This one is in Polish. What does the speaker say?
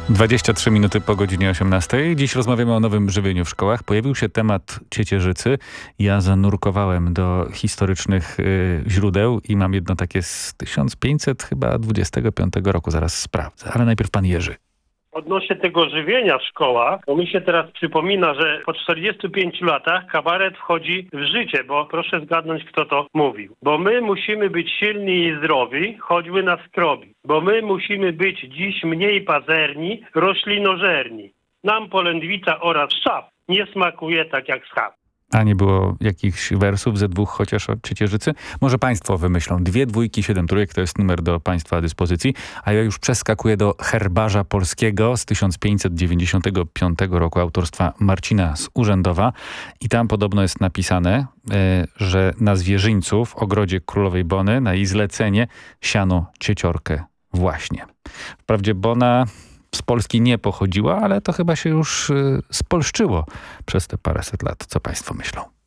23 minuty po godzinie 18. Dziś rozmawiamy o nowym żywieniu w szkołach. Pojawił się temat ciecierzycy. Ja zanurkowałem do historycznych źródeł i mam jedno takie z 1525 roku. Zaraz sprawdzę. Ale najpierw pan Jerzy. Odnośnie tego żywienia w szkołach, to mi się teraz przypomina, że po 45 latach kabaret wchodzi w życie, bo proszę zgadnąć, kto to mówił. Bo my musimy być silni i zdrowi, choćby nas skrobi. Bo my musimy być dziś mniej pazerni, roślinożerni. Nam polędwica oraz szap nie smakuje tak jak schab. A nie było jakichś wersów ze dwóch chociaż o ciecierzycy? Może państwo wymyślą. 2 dwójki, 7 trójek to jest numer do państwa dyspozycji. A ja już przeskakuję do Herbarza Polskiego z 1595 roku autorstwa Marcina z Urzędowa. I tam podobno jest napisane, że na zwierzyńcu w ogrodzie Królowej Bony na jej zlecenie siano cieciorkę właśnie. Wprawdzie Bona z Polski nie pochodziła, ale to chyba się już spolszczyło przez te paręset lat. Co państwo myślą?